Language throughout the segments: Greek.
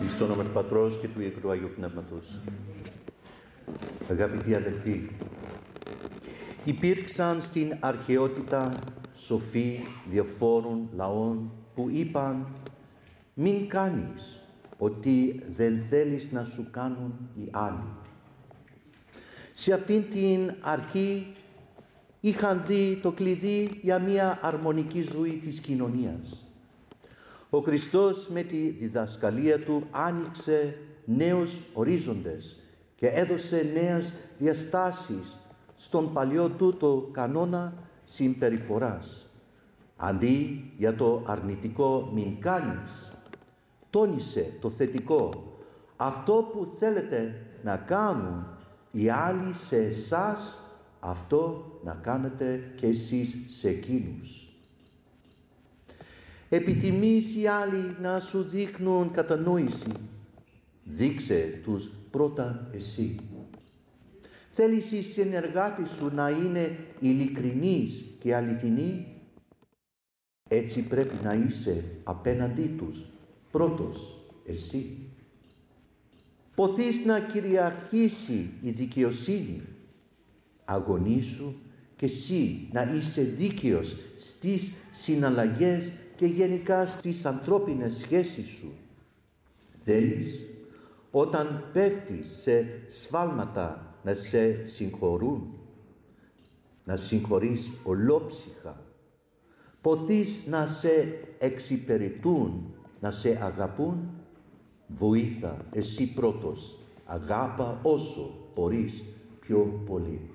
Εις το όνομα του Πατρός και του Υιού και του Αγίου Πνεύματος. Αγαπητοί αδελφοί, υπήρξαν στην αρχαιότητα σοφοί διαφόρων λαών που είπαν «Μην κάνεις ότι δεν θέλεις να σου κάνουν οι άλλοι». Σε αυτήν την αρχή είχαν δει το κλειδί για μια αρμονική ζωή της κοινωνίας. Ο Χριστός με τη διδασκαλία Του άνοιξε νέους ορίζοντες και έδωσε νέες διαστάσεις στον παλιό τούτο κανόνα συμπεριφοράς. Αντί για το αρνητικό «μην κάνεις», τόνισε το θετικό, αυτό που θέλετε να κάνουν οι άλλοι σε εσάς, αυτό να κάνετε και εσείς σε εκείνους. Επιθυμείς οι άλλοι να σου δείχνουν κατανόηση, δείξε τους πρώτα εσύ. Θέλεις οι συνεργάτες σου να είναι ειλικρινείς και αληθινοί, έτσι πρέπει να είσαι απέναντί τους πρώτος εσύ. Ποθείς να κυριαρχήσει η δικαιοσύνη, αγωνίσου και εσύ να είσαι δίκαιος στις συναλλαγές και γενικά στις ανθρώπινες σχέσεις σου. Θέλεις όταν πέφτεις σε σφάλματα να σε συγχωρούν, να συγχωρείς ολόψυχα. Ποθείς να σε εξυπηρετούν, να σε αγαπούν. Βοήθα εσύ πρώτος, αγάπα όσο μπορείς πιο πολύ.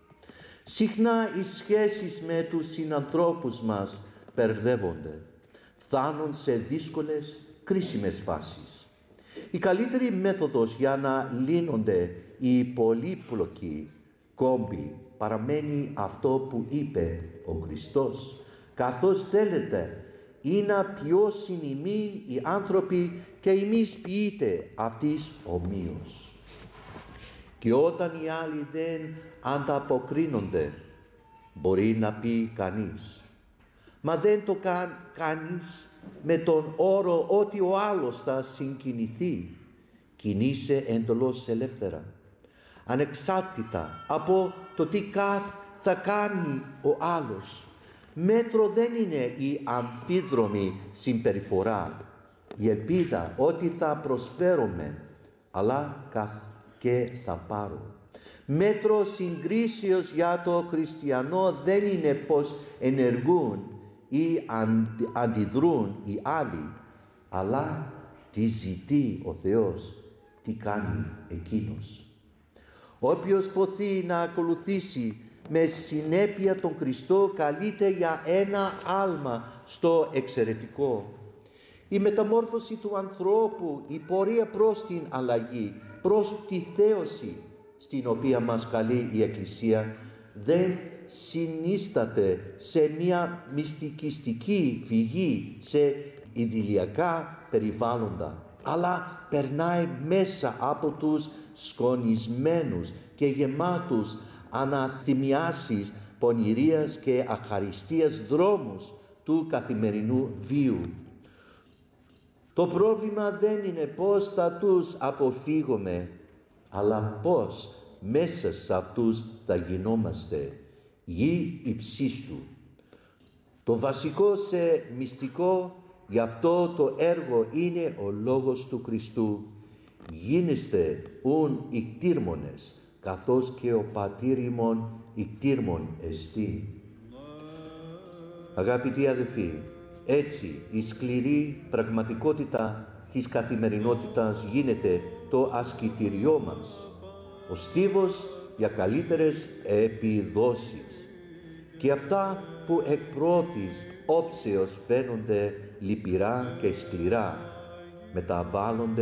Συχνά οι σχέσεις με τους συνανθρώπους μας μπερδεύονται, φτάνουν σε δύσκολες, κρίσιμες φάσεις. Η καλύτερη μέθοδος για να λύνονται οι πολύπλοκοι κόμποι παραμένει αυτό που είπε ο Χριστός. Καθώς θέλετε είναι πιο συνημοί οι άνθρωποι και εμείς ποιείτε αυτής ομοίως. Και όταν οι άλλοι δεν ανταποκρίνονται, μπορεί να πει κανείς, μα δεν το κάνεις με τον όρο ότι ο άλλος θα συγκινηθεί. Κινείσαι εντελώς ελεύθερα, ανεξάρτητα από το τι θα κάνει ο άλλος. Μέτρο δεν είναι η αμφίδρομη συμπεριφορά, η ελπίδα ότι θα προσφέρομαι, αλλά και θα πάρω. Μέτρο συγκρίσεως για το χριστιανό δεν είναι πως ενεργούν ή αντιδρούν οι άλλοι, αλλά τι ζητεί ο Θεός, τι κάνει Εκείνος. Όποιος ποθεί να ακολουθήσει με συνέπεια τον Χριστό καλείται για ένα άλμα στο εξαιρετικό. Η μεταμόρφωση του ανθρώπου, η πορεία προς την αλλαγή, προς τη θέωση στην οποία μας καλεί η Εκκλησία, δεν συνίσταται σε μια μυστικιστική φυγή σε ιδηλιακά περιβάλλοντα, αλλά περνάει μέσα από τους σκονισμένους και γεμάτους αναθυμιάσεις, πονηρίας και αχαριστίας δρόμους του καθημερινού βίου. Το πρόβλημα δεν είναι πώς θα τους αποφύγουμε, αλλά πώς μέσα σε αυτούς θα γινόμαστε γη υψίστου. Το βασικό σε μυστικό γι' αυτό το έργο είναι ο λόγος του Χριστού. Γίνεστε ουν ικτήρμονες, καθώς και ο πατήρ ημών ικτήρμον εστί. Αγαπητοί αδελφοί, έτσι η σκληρή πραγματικότητα της καθημερινότητας γίνεται το ασκητηριό μας, ο στίβος για καλύτερες επιδόσεις. Και αυτά που εκ πρώτης όψεως φαίνονται λυπηρά και σκληρά, μεταβάλλονται